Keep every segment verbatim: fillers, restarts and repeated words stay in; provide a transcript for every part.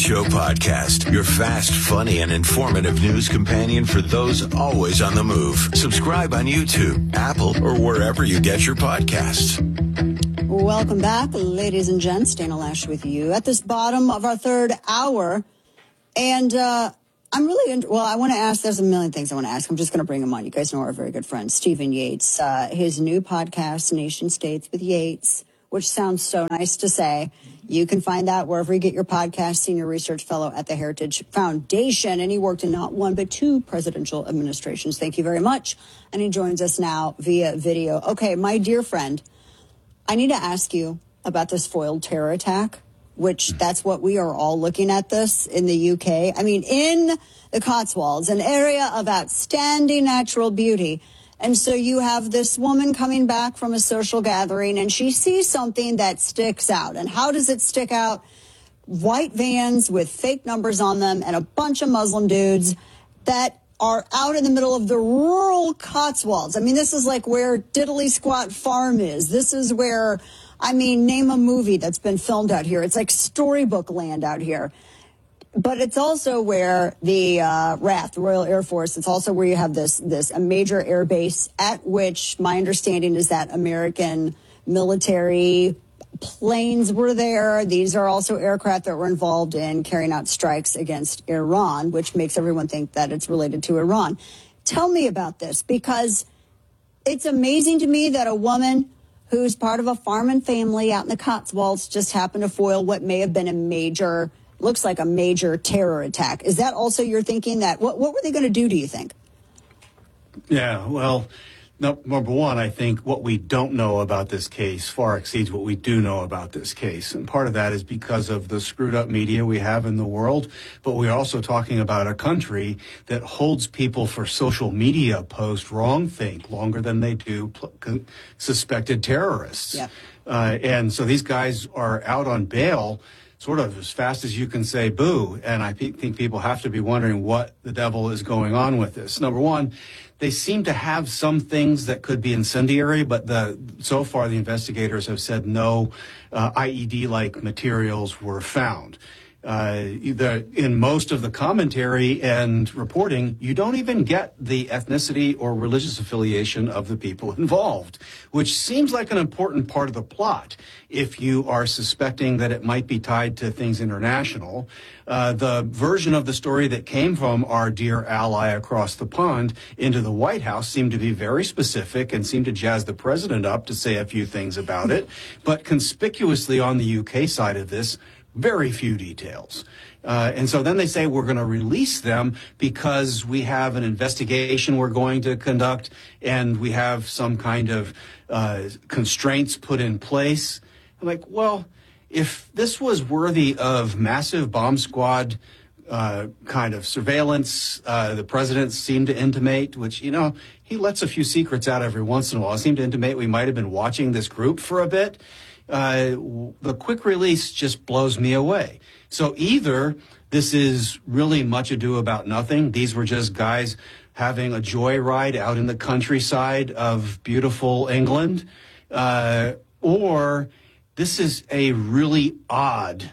Show podcast, your fast, funny, and informative news companion for those always on the move. Subscribe on YouTube, Apple, or wherever you get your podcasts. Welcome back, ladies and gents. Dana Loesch with you at this bottom of our third hour. And uh, I'm really, in, well, I want to ask, there's a million things I want to ask. I'm just going to bring him on. You guys know our very good friend, Stephen Yates. Uh, his new podcast, Nation States with Yates, which sounds so nice to say. You can find that wherever you get your podcast. Senior research fellow at the Heritage Foundation. And he worked in not one, but two presidential administrations. Thank you very much. And he joins us now via video. Okay, my dear friend, I need to ask you about this foiled terror attack, which that's what we are all looking at this in the U K. I mean, in the Cotswolds, an area of outstanding natural beauty. And so you have this woman coming back from a social gathering and she sees something that sticks out. And how does it stick out? White vans with fake numbers on them and a bunch of Muslim dudes that are out in the middle of the rural Cotswolds. I mean, this is like where Diddley Squat Farm is. This is where, I mean, name a movie that's been filmed out here. It's like storybook land out here. But it's also where the uh, R A F, the Royal Air Force, it's also where you have this, this a major air base at which my understanding is that American military planes were there. These are also aircraft that were involved in carrying out strikes against Iran, which makes everyone think that it's related to Iran. Tell me about this, because it's amazing to me that a woman who's part of a farming family out in the Cotswolds just happened to foil what may have been a major, looks like a major terror attack. Is that also your thinking? That what, what were they going to do, do you think? Yeah, well, no, number one, I think what we don't know about this case far exceeds what we do know about this case. And part of that is because of the screwed up media we have in the world. But we're also talking about a country that holds people for social media posts wrongthink longer than they do pl- suspected terrorists. Yeah. Uh, and so these guys are out on bail sort of as fast as you can say boo. And I pe- think people have to be wondering what the devil is going on with this. Number one, they seem to have some things that could be incendiary, but the so far the investigators have said no uh, I E D-like materials were found. Uh, the, in most of the commentary and reporting, you don't even get the ethnicity or religious affiliation of the people involved, which seems like an important part of the plot. If you are suspecting that it might be tied to things international, uh, the version of the story that came from our dear ally across the pond into the White House seemed to be very specific and seemed to jazz the president up to say a few things about it. But conspicuously on the U K side of this, very few details. Uh, and so then they say we're going to release them because we have an investigation we're going to conduct and we have some kind of uh, constraints put in place. I'm like, well, if this was worthy of massive bomb squad uh, kind of surveillance, uh, the president seemed to intimate, which, you know, he lets a few secrets out every once in a while. It seemed to intimate we might have been watching this group for a bit. Uh, the quick release just blows me away. So either this is really much ado about nothing. These were just guys having a joyride out in the countryside of beautiful England, uh, or this is a really odd,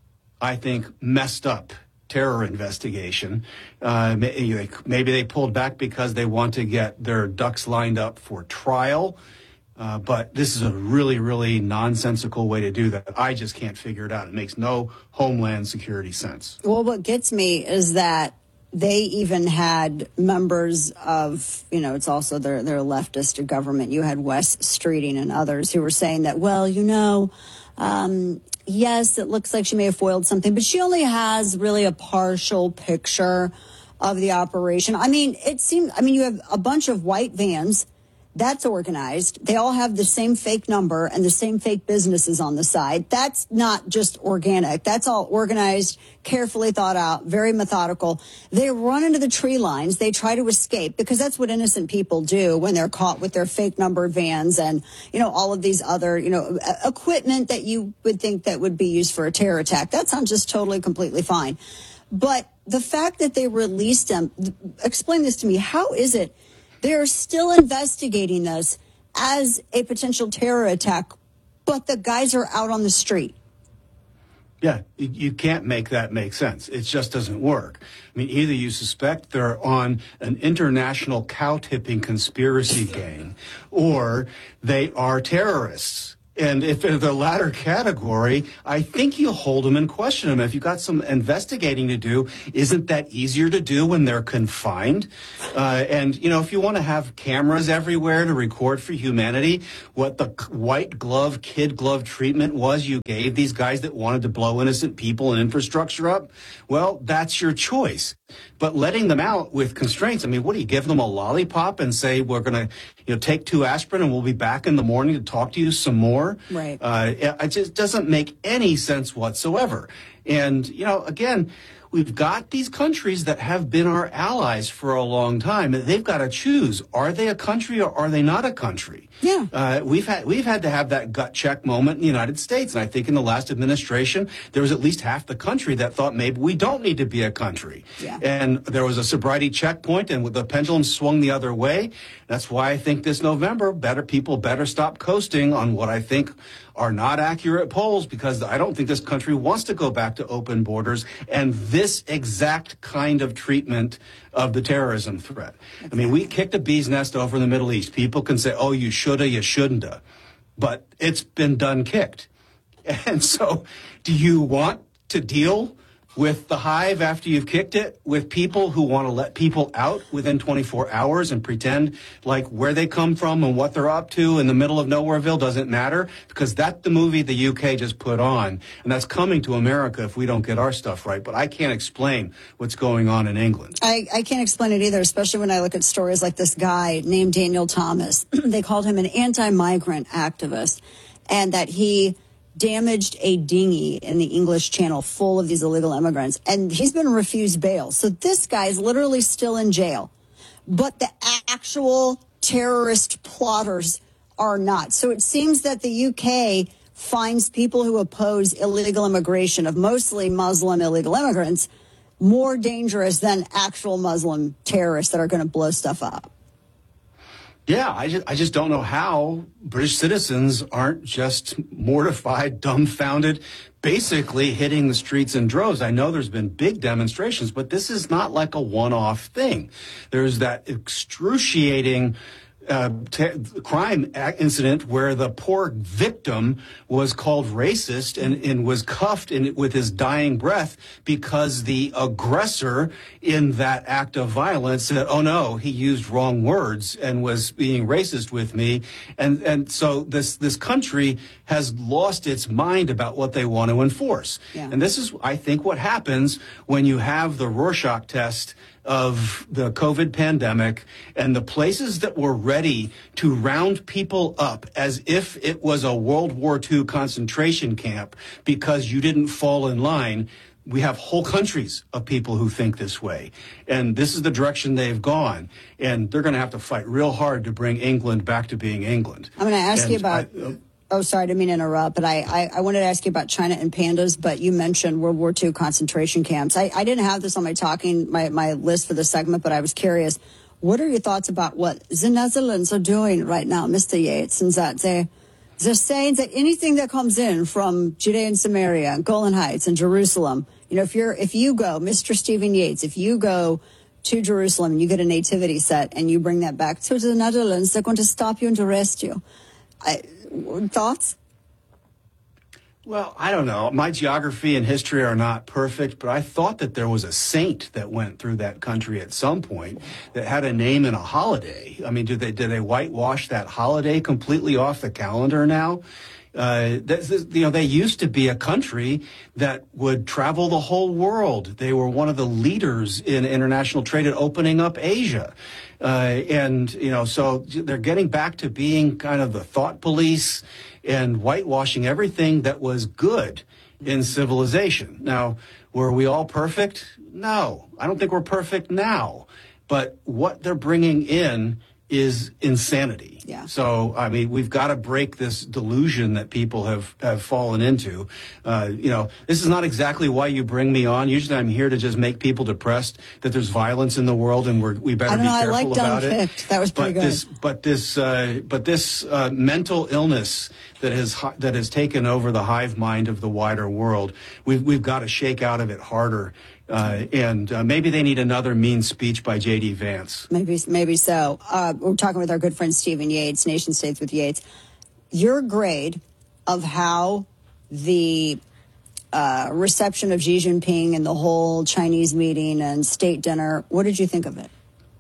I think, messed up terror investigation. Uh, maybe they pulled back because they want to get their ducks lined up for trial. Uh, but this is a really, really nonsensical way to do that. I just can't figure it out. It makes no homeland security sense. Well, what gets me is that they even had members of, you know, it's also their, their leftist government. You had Wes Streeting and others who were saying that, well, you know, um, yes, it looks like she may have foiled something, but she only has really a partial picture of the operation. I mean, it seems, I mean, you have a bunch of white vans. That's organized. They all have the same fake number and the same fake businesses on the side. That's not just organic. That's all organized, carefully thought out, very methodical. They run into the tree lines. They try to escape because that's what innocent people do when they're caught with their fake numbered vans and, you know, all of these other, you know, equipment that you would think that would be used for a terror attack. That sounds just totally, completely fine. But the fact that they released them, explain this to me. How is it they're still investigating this as a potential terror attack, but the guys are out on the street? Yeah, you, you can't make that make sense. It just doesn't work. I mean, either you suspect they're on an international cow-tipping conspiracy gang, or they are terrorists. And if in the latter category, I think you hold them and question them. If you've got some investigating to do, isn't that easier to do when they're confined? Uh, and, you know, if you want to have cameras everywhere to record for humanity what the white glove, kid glove treatment was you gave these guys that wanted to blow innocent people and infrastructure up, well, that's your choice. But letting them out with constraints, I mean, what do you give them a lollipop and say, we're going to, you know, take two aspirin and we'll be back in the morning to talk to you some more? Right. Uh, it just doesn't make any sense whatsoever. And, you know, again, we've got these countries that have been our allies for a long time. They've got to choose. Are they a country or are they not a country? Yeah. Uh, we've had we've had to have that gut check moment in the United States. And I think in the last administration, there was at least half the country that thought maybe we don't need to be a country. Yeah. And there was a sobriety checkpoint and the pendulum swung the other way. That's why I think this November, better people better stop coasting on what I think are not accurate polls, because I don't think this country wants to go back to open borders and this exact kind of treatment of the terrorism threat. Exactly. I mean, we kicked a bee's nest over in the Middle East. People can say, oh, you shoulda, you shouldn't-a. But it's been done kicked. And so do you want to deal with the hive after you've kicked it, with people who want to let people out within twenty-four hours and pretend like where they come from and what they're up to in the middle of Nowhereville doesn't matter? Because that's the movie the U K just put on, and that's coming to America if we don't get our stuff right. But I can't explain what's going on in England. I, I can't explain it either, especially when I look at stories like this guy named Daniel Thomas. They called him an anti-migrant activist, and that he damaged a dinghy in the English Channel full of these illegal immigrants, and he's been refused bail. So this guy is literally still in jail, but the actual terrorist plotters are not. So it seems that the U K finds people who oppose illegal immigration of mostly Muslim illegal immigrants more dangerous than actual Muslim terrorists that are going to blow stuff up. Yeah, I just, I just don't know how British citizens aren't just mortified, dumbfounded, basically hitting the streets in droves. I know there's been big demonstrations, but this is not like a one-off thing. There's that excruciating Uh, t- crime incident where the poor victim was called racist and, and was cuffed in, with his dying breath because the aggressor in that act of violence said, oh no, he used wrong words and was being racist with me. And, and so this, this country has lost its mind about what they want to enforce. Yeah. And this is, I think, what happens when you have the Rorschach test of the COVID pandemic, and the places that were ready to round people up as if it was a World War Two concentration camp because you didn't fall in line. We have whole countries of people who think this way. And this is the direction they've gone. And they're going to have to fight real hard to bring England back to being England. I'm going to ask and you about... I, uh, Oh, sorry, I didn't mean to interrupt, but I, I, I wanted to ask you about China and pandas, but you mentioned World War Two concentration camps. I, I didn't have this on my talking, my, my list for the segment, but I was curious. What are your thoughts about what the Netherlands are doing right now, Mister Yates, and that they, they're saying that anything that comes in from Judea and Samaria and Golan Heights and Jerusalem, you know, if you're, if you go, Mister Stephen Yates, if you go to Jerusalem and you get a nativity set and you bring that back to the Netherlands, they're going to stop you and arrest you. I, Thoughts? Well, I don't know. My geography and history are not perfect, but I thought that there was a saint that went through that country at some point that had a name and a holiday. I mean, did they did they whitewash that holiday completely off the calendar now? Uh, this, this, you know, they used to be a country that would travel the whole world. They were one of the leaders in international trade and opening up Asia. Uh, and, you know, so they're getting back to being kind of the thought police and whitewashing everything that was good in civilization. Now, were we all perfect? No, I don't think we're perfect now. But what they're bringing in is insanity. Yeah. So, I mean, we've got to break this delusion that people have, have fallen into. Uh, you know, this is not exactly why you bring me on. Usually I'm here to just make people depressed that there's violence in the world and we're, we better I don't be know, careful I liked about Unpicked. it. That was pretty but good. This, but this, uh, but this uh, mental illness that has hi- that has taken over the hive mind of the wider world, we've, we've got to shake out of it harder. Uh, and uh, maybe they need another mean speech by J D. Vance. Maybe, maybe so. Uh, we're talking with our good friend Stephen Yates, Nation States with Yates. Your grade of how the uh, reception of Xi Jinping and the whole Chinese meeting and state dinner, what did you think of it?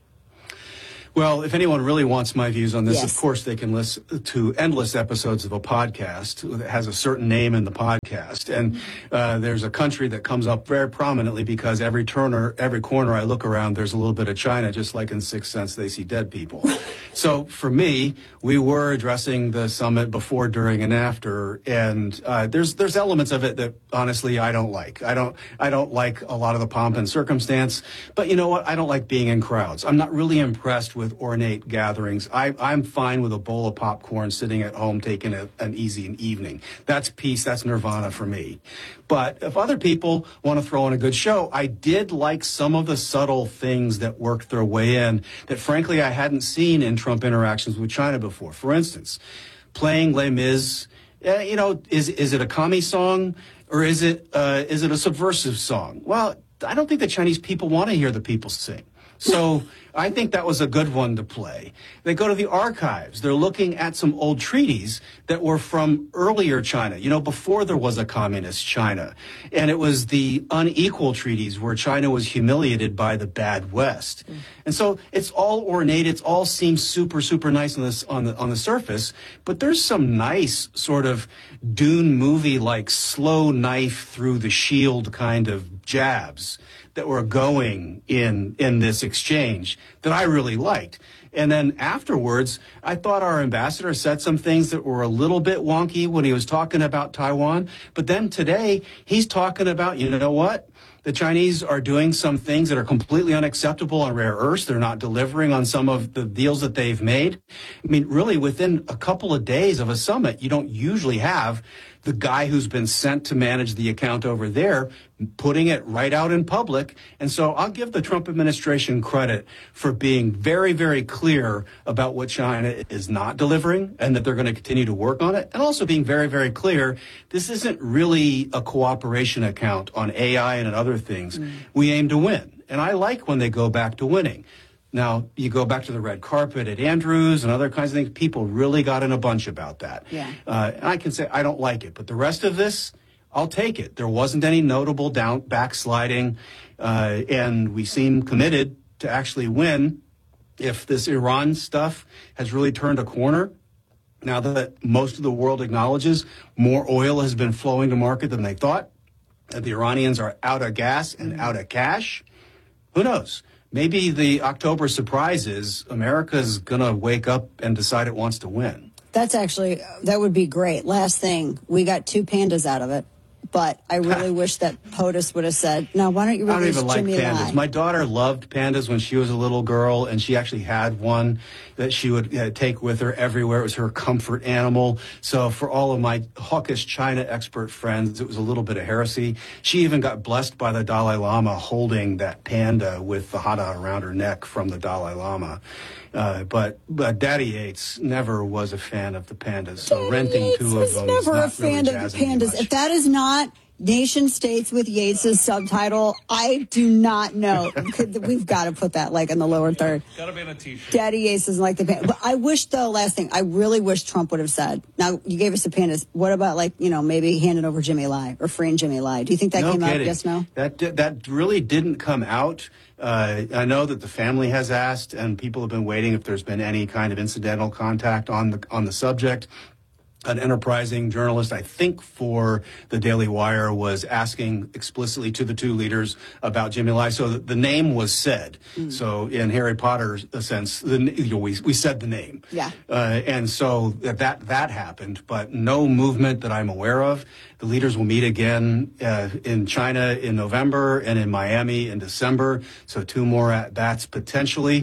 Well, if anyone really wants my views on this, Yes. of course, they can listen to endless episodes of a podcast that has a certain name in the podcast. And uh, there's a country that comes up very prominently because every turner, every corner I look around, there's a little bit of China, just like in Sixth Sense, they see dead people. So for me, we were addressing the summit before, during, and after, and uh, there's there's elements of it that honestly I don't like. I don't I don't like a lot of the pomp and circumstance. But you know what? I don't like being in crowds. I'm not really impressed with ornate gatherings. I, I'm fine with a bowl of popcorn sitting at home taking a, an easy evening. That's peace. That's nirvana for me. But if other people want to throw in a good show, I did like some of the subtle things that worked their way in that, frankly, I hadn't seen in Trump interactions with China before. For instance, playing Les Mis, uh, you know, is is it a commie song or is it uh, is it a subversive song? Well, I don't think the Chinese people want to hear the people sing. So I think that was a good one to play. They go to the archives. They're looking at some old treaties that were from earlier China, you know, before there was a communist China. And it was the unequal treaties where China was humiliated by the bad West. Mm. And so it's all ornate. It's all seems super, super nice on this on the on the surface. But there's some nice sort of Dune movie-like slow knife through the shield kind of jabs that were going in in this exchange that I really liked. And then afterwards, I thought our ambassador said some things that were a little bit wonky when he was talking about Taiwan. But then today, he's talking about, you know what? The Chinese are doing some things that are completely unacceptable on rare earths. They're not delivering on some of the deals that they've made. I mean, really, within a couple of days of a summit, you don't usually have the guy who's been sent to manage the account over there putting it right out in public. And so I'll give the Trump administration credit for being very, very clear about what China is not delivering and that they're going to continue to work on it. And also being very, very clear, this isn't really a cooperation account on A I and other things. Mm. We aim to win. And I like when they go back to winning. Now, you go back to the red carpet at Andrews and other kinds of things. People really got in a bunch about that. Yeah. Uh, and I can say I don't like it. But the rest of this, I'll take it. There wasn't any notable down backsliding. Uh, and we seem committed to actually win. If this Iran stuff has really turned a corner, now that most of the world acknowledges more oil has been flowing to market than they thought, that the Iranians are out of gas and out of cash, who knows? Maybe the October surprise is America's going to wake up and decide it wants to win. That's actually, that would be great. Last thing, we got two pandas out of it. But I really wish that POTUS would have said, no, why don't you release I don't even Jimmy like pandas. Lai? My daughter loved pandas when she was a little girl, and she actually had one that she would uh, take with her everywhere. It was her comfort animal. So for all of my hawkish China expert friends, it was a little bit of heresy. She even got blessed by the Dalai Lama holding that panda with the hana around her neck from the Dalai Lama. Uh, but but Daddy Yates never was a fan of the pandas, so Daddy renting Yates two was of them never is not a fan really of the jazzing me pandas. much. If that is not Nation States with Yates' subtitle, I do not know. We've got to put that like in the lower third. Got to be in a T-shirt. Daddy Yates doesn't like the pandas. But I wish, though, last thing, I really wish Trump would have said, now you gave us the pandas. What about, like, you know, maybe handing over Jimmy Lai or freeing Jimmy Lai? Do you think that no came kidding. out? Yes, no? That that really didn't come out. Uh, I know that the family has asked, and people have been waiting if there's been any kind of incidental contact on the on the subject. An enterprising journalist, I think, for the Daily Wire was asking explicitly to the two leaders about Jimmy Lai. So the, the name was said. Mm. So in Harry Potter's sense, the, you know, we we said the name. Yeah. Uh, and so that that happened, but no movement that I'm aware of. The leaders will meet again uh, in China in November and in Miami in December. So two more at bats potentially.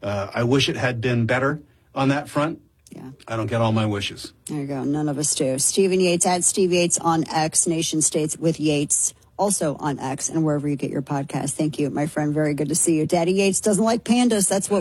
Uh, I wish it had been better on that front. Yeah. I don't get all my wishes. There you go. None of us do. Stephen Yates at Steve Yates on X, Nation States with Yates, also on X and wherever you get your podcast. Thank you, my friend. Very good to see you. Daddy Yates doesn't like pandas. That's what